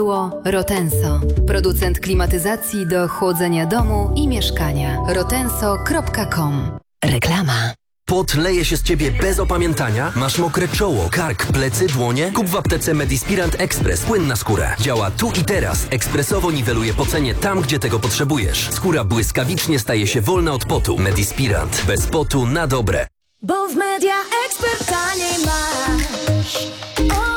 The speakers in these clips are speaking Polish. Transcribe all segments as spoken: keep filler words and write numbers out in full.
Rotenso. Producent klimatyzacji do chłodzenia domu i mieszkania. rotenso kropka com. Reklama. Pot leje się z ciebie bez opamiętania? Masz mokre czoło, kark, plecy, dłonie? Kup w aptece Medispirant Express płyn na skórę. Działa tu i teraz. Ekspresowo niweluje pocenie tam, gdzie tego potrzebujesz. Skóra błyskawicznie staje się wolna od potu. Medispirant. Bez potu na dobre. Bo w Media Expert taniej masz. O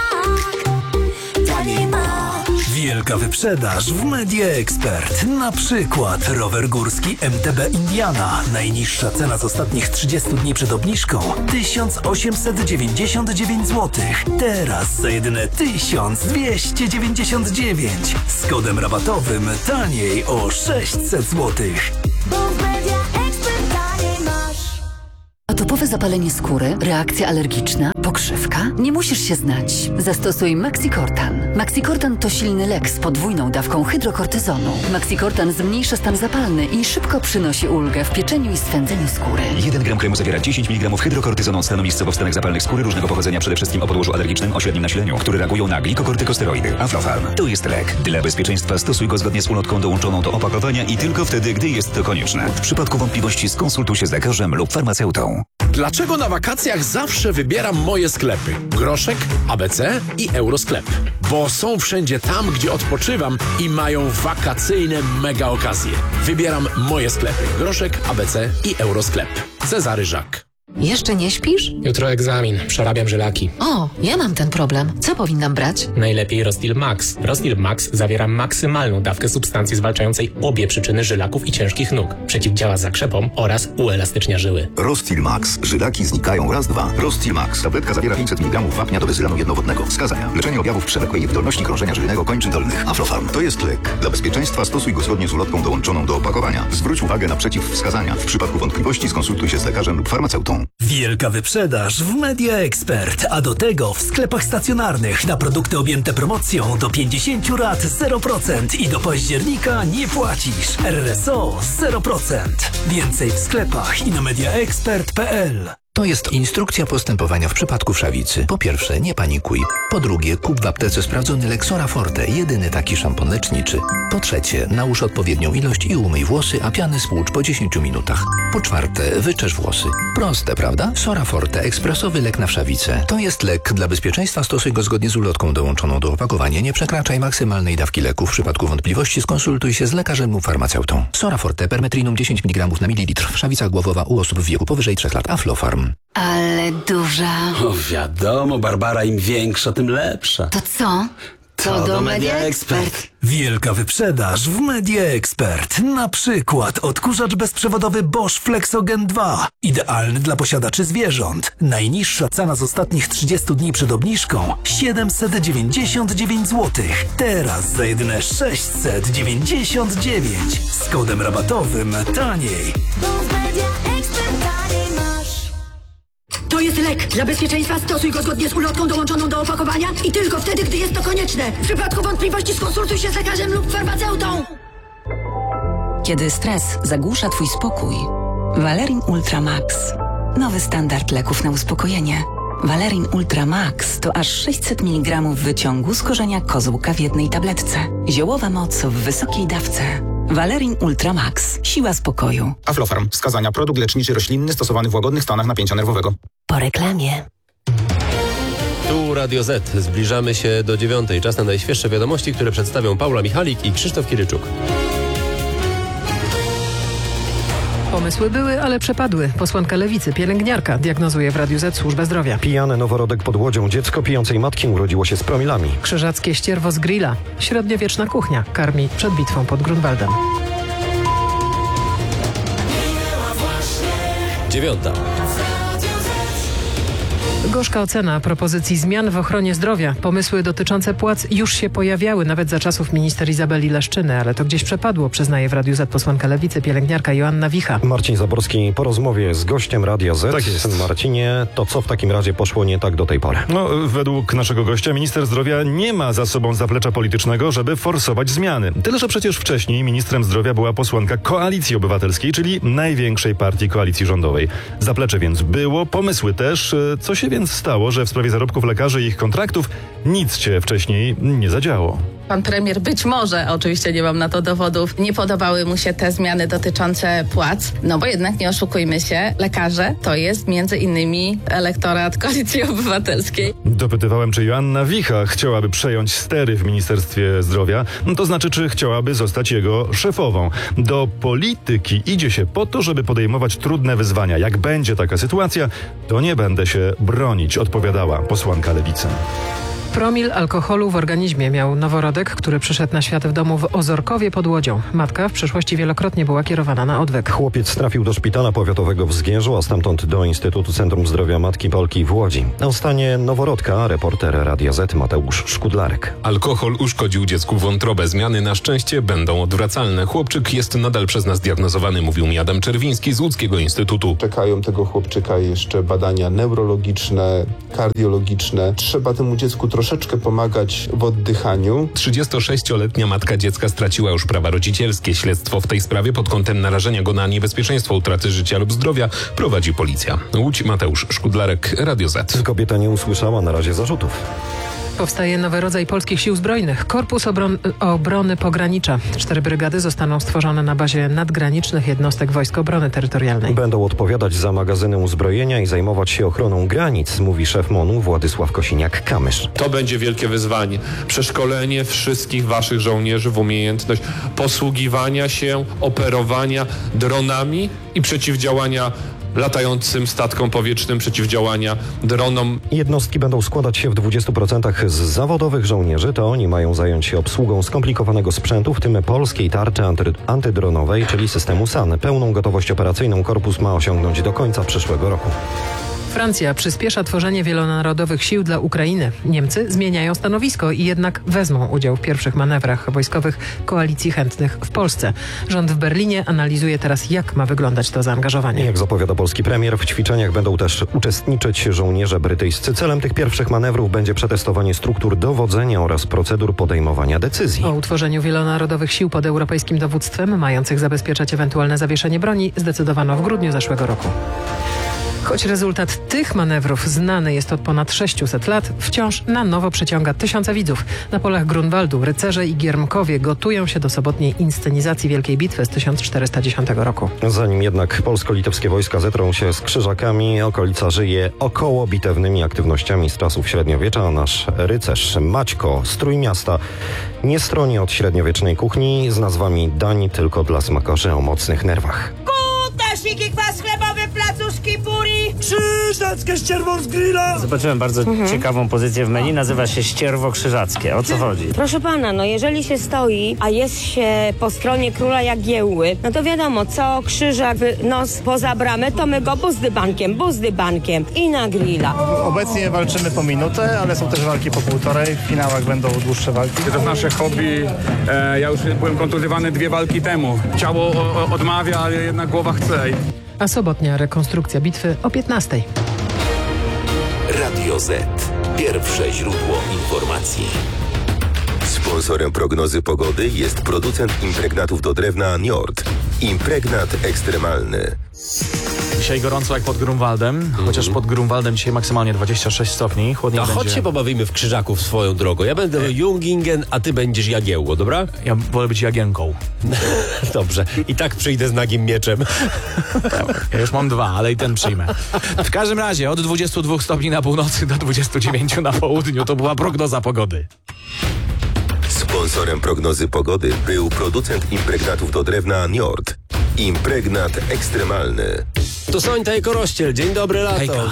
tak, taniej masz. Wielka wyprzedaż w Media Expert. Na przykład rower górski M T B Indiana. Najniższa cena z ostatnich trzydziestu dni przed obniżką tysiąc osiemset dziewięćdziesiąt dziewięć złotych. Teraz za jedyne tysiąc dwieście dziewięćdziesiąt dziewięć. Z kodem rabatowym taniej o sześćset złotych. Bo w Media Expert taniej masz. Atopowe zapalenie skóry, reakcja alergiczna, pokrzywka? Nie musisz się znać. Zastosuj Maxicortan. Maxicortan to silny lek z podwójną dawką hydrokortyzonu. Maxicortan zmniejsza stan zapalny i szybko przynosi ulgę w pieczeniu i swędzeniu skóry. jeden gram kremu zawiera dziesięć miligramów hydrokortyzonu od stanu miejscowo-wstanek zapalnych skóry różnego pochodzenia, przede wszystkim o podłożu alergicznym o średnim nasileniu, które reagują na glikokortykosteroidy. Aflofarm. To jest lek. Dla bezpieczeństwa stosuj go zgodnie z ulotką dołączoną do opakowania i tylko wtedy, gdy jest to konieczne. W przypadku wątpliwości skonsultuj się z lekarzem lub farmaceutą. Dlaczego na wakacjach zawsze wybieram moje sklepy? Groszek, A B C i Eurosklep. Bo są wszędzie tam, gdzie odpoczywam i mają wakacyjne mega okazje. Wybieram moje sklepy. Groszek, A B C i Eurosklep. Cezary Żak. Jeszcze nie śpisz? Jutro egzamin. Przerabiam żylaki. O, ja mam ten problem. Co powinnam brać? Najlepiej Rostil Max. Rostil Max zawiera maksymalną dawkę substancji zwalczającej obie przyczyny żylaków i ciężkich nóg. Przeciwdziała zakrzepom oraz uelastycznia żyły. Rostil Max. Żylaki znikają raz, dwa. Rostil Max. Tabletka zawiera pięćset miligramów wapnia do bezylanu jednowodnego. Wskazania. Leczenie objawów przewlekłej niewydolności krążenia żylnego kończyn dolnych. Aflofarm. To jest lek. Dla bezpieczeństwa stosuj go zgodnie z ulotką dołączoną do opakowania. Zwróć uwagę na przeciwwskazania. W przypadku wątpliwości skonsultuj się z lekarzem lub farmaceutą. Wielka wyprzedaż w Media Expert, a do tego w sklepach stacjonarnych na produkty objęte promocją do pięćdziesięciu rat zero procent i do października nie płacisz. R S O zero procent. Więcej w sklepach i na mediaexpert kropka p l. To jest instrukcja postępowania w przypadku wszawicy. Po pierwsze, nie panikuj. Po drugie, kup w aptece sprawdzony Lexora Forte, jedyny taki szampon leczniczy. Po trzecie, nałóż odpowiednią ilość i umyj włosy, a piany spłucz po dziesięciu minutach. Po czwarte, wyczesz włosy. Proste, prawda? Sora Forte, ekspresowy lek na wszawicę. To jest lek. Dla bezpieczeństwa stosuj go zgodnie z ulotką dołączoną do opakowania. Nie przekraczaj maksymalnej dawki leku. W przypadku wątpliwości skonsultuj się z lekarzem lub farmaceutą. Sora Forte, permetrinum dziesięć miligramów na mililitr. Wszawica głowowa u osób w wieku powyżej trzech lat. Aflofarm. Ale duża. O wiadomo, Barbara, im większa, tym lepsza. To co? To, to do, do Media Expert. Wielka wyprzedaż w Media Expert. Na przykład odkurzacz bezprzewodowy Bosch Flexogen dwa. Idealny dla posiadaczy zwierząt. Najniższa cena z ostatnich trzydziestu dni przed obniżką siedemset dziewięćdziesiąt dziewięć złotych. Teraz za jedyne sześćset dziewięćdziesiąt dziewięć. Z kodem rabatowym taniej. Bo w Media Expert taniej masz. To jest lek. Dla bezpieczeństwa stosuj go zgodnie z ulotką dołączoną do opakowania i tylko wtedy, gdy jest to konieczne. W przypadku wątpliwości skonsultuj się z lekarzem lub farmaceutą. Kiedy stres zagłusza twój spokój, Valerin Ultra Max. Nowy standard leków na uspokojenie. Valerin Ultra Max to aż sześćset miligramów wyciągu z korzenia kozłka w jednej tabletce. Ziołowa moc w wysokiej dawce. Valerin Ultra Max. Siła spokoju. Aflofarm. Wskazania. Produkt leczniczy roślinny stosowany w łagodnych stanach napięcia nerwowego. Po reklamie. Tu Radio Z. Zbliżamy się do dziewiątej. Czas na najświeższe wiadomości, które przedstawią Paula Michalik i Krzysztof Kiryczuk. Pomysły były, ale przepadły. Posłanka Lewicy, pielęgniarka, diagnozuje w Radiu Z Służbę Zdrowia. Pijany noworodek pod Łodzią. Dziecko pijącej matki urodziło się z promilami. Krzyżackie ścierwo z grilla. Średniowieczna kuchnia karmi przed bitwą pod Grunwaldem. Dziewiąta. Gorzka ocena propozycji zmian w ochronie zdrowia. Pomysły dotyczące płac już się pojawiały, nawet za czasów minister Izabeli Leszczyny, ale to gdzieś przepadło, przyznaje w Radiu Z posłanka Lewicy, pielęgniarka Joanna Wicha. Marcin Zaborski po rozmowie z gościem Radia Z. Tak jest. Marcinie, to co w takim razie poszło nie tak do tej pory? No, według naszego gościa minister zdrowia nie ma za sobą zaplecza politycznego, żeby forsować zmiany. Tyle, że przecież wcześniej ministrem zdrowia była posłanka Koalicji Obywatelskiej, czyli największej partii koalicji rządowej. Zaplecze więc było, pomysły też, co się więc stało, że w sprawie zarobków lekarzy i ich kontraktów nic się wcześniej nie zadziało. Pan premier być może, oczywiście nie mam na to dowodów, nie podobały mu się te zmiany dotyczące płac, no bo jednak nie oszukujmy się, lekarze to jest między innymi elektorat Koalicji Obywatelskiej. Dopytywałem, czy Joanna Wicha chciałaby przejąć stery w Ministerstwie Zdrowia, to znaczy, czy chciałaby zostać jego szefową. Do polityki idzie się po to, żeby podejmować trudne wyzwania. Jak będzie taka sytuacja, to nie będę się bronić, odpowiadała posłanka Lewicy. Promil alkoholu w organizmie miał noworodek, który przyszedł na świat w domu w Ozorkowie pod Łodzią. Matka w przeszłości wielokrotnie była kierowana na odwyk. Chłopiec trafił do szpitala powiatowego w Zgierzu, a stamtąd do Instytutu Centrum Zdrowia Matki Polki w Łodzi. O stanie noworodka reporter Radia Z Mateusz Szkudlarek. Alkohol uszkodził dziecku wątrobę. Zmiany na szczęście będą odwracalne. Chłopczyk jest nadal przez nas diagnozowany, mówił mi Adam Czerwiński z Łódzkiego Instytutu. Czekają tego chłopczyka jeszcze badania neurologiczne, kardiologiczne. Trzeba temu dziecku troszeczkę pomagać w oddychaniu. trzydziestosześcioletnia matka dziecka straciła już prawa rodzicielskie. Śledztwo w tej sprawie pod kątem narażenia go na niebezpieczeństwo utraty życia lub zdrowia prowadzi policja. Łódź, Mateusz Szkudlarek, Radio Z. Kobieta nie usłyszała na razie zarzutów. Powstaje nowy rodzaj polskich sił zbrojnych. Korpus Obron- Obrony Pogranicza. Cztery brygady zostaną stworzone na bazie nadgranicznych jednostek Wojsk Obrony Terytorialnej. Będą odpowiadać za magazyny uzbrojenia i zajmować się ochroną granic, mówi szef M O N-u Władysław Kosiniak-Kamysz. To będzie wielkie wyzwanie. Przeszkolenie wszystkich waszych żołnierzy w umiejętność posługiwania się, operowania dronami i przeciwdziałania latającym statkom powietrznym, przeciwdziałania dronom. Jednostki będą składać się w dwudziestu procentach z zawodowych żołnierzy. To oni mają zająć się obsługą skomplikowanego sprzętu, w tym polskiej tarczy anty- antydronowej, czyli systemu S A N. Pełną gotowość operacyjną korpus ma osiągnąć do końca przyszłego roku. Francja przyspiesza tworzenie wielonarodowych sił dla Ukrainy. Niemcy zmieniają stanowisko i jednak wezmą udział w pierwszych manewrach wojskowych koalicji chętnych w Polsce. Rząd w Berlinie analizuje teraz, jak ma wyglądać to zaangażowanie. Jak zapowiada polski premier, w ćwiczeniach będą też uczestniczyć żołnierze brytyjscy. Celem tych pierwszych manewrów będzie przetestowanie struktur dowodzenia oraz procedur podejmowania decyzji. O utworzeniu wielonarodowych sił pod europejskim dowództwem, mających zabezpieczać ewentualne zawieszenie broni, zdecydowano w grudniu zeszłego roku. Choć rezultat tych manewrów znany jest od ponad sześciuset lat, wciąż na nowo przyciąga tysiące widzów. Na polach Grunwaldu rycerze i giermkowie gotują się do sobotniej inscenizacji Wielkiej Bitwy z tysiąc czterysta dziesiątego roku. Zanim jednak polsko-litewskie wojska zetrą się z krzyżakami, okolica żyje około bitewnymi aktywnościami z czasów średniowiecza, a nasz rycerz Maćko z Trójmiasta nie stroni od średniowiecznej kuchni z nazwami dań tylko dla smakoszy o mocnych nerwach. Kutasiki, kwas chlebowy, placuszki, puri. Krzyżackie ścierwo z grilla! Zobaczyłem bardzo mhm. ciekawą pozycję w menu, nazywa się ścierwo krzyżackie. O co chodzi? Proszę pana, no jeżeli się stoi, a jest się po stronie króla Jagiełły, no to wiadomo, co krzyżak nos poza bramę, to my go buzdybankiem, buzdybankiem i na grilla. Obecnie walczymy po minutę, ale są też walki po półtorej. W finałach będą dłuższe walki. To jest nasze hobby. E, ja już byłem kontuzjowany dwie walki temu. Ciało o, o, odmawia, ale jednak głowa chce. A sobotnia rekonstrukcja bitwy o piętnastej. Radio Z. Pierwsze źródło informacji. Sponsorem prognozy pogody jest producent impregnatów do drewna Njord. Impregnat ekstremalny. Dzisiaj gorąco jak pod Grunwaldem, mm. chociaż pod Grunwaldem dzisiaj maksymalnie dwadzieścia sześć stopni. Chłodniej A będzie... chodź się pobawimy w Krzyżaków swoją drogą. Ja będę e... Jungingen, a ty będziesz Jagiełło, dobra? Ja wolę być Jagienką. Dobrze. I tak przyjdę z nagim mieczem. Ja już mam dwa, ale i ten przyjmę. W każdym razie od dwudziestu dwóch stopni na północy do dwudziestu dziewięciu na południu to była prognoza pogody. Sponsorem prognozy pogody był producent impregnatów do drewna Njord. Impregnat ekstremalny. To Sońta i Korościel. Dzień dobry, lato. Hejka.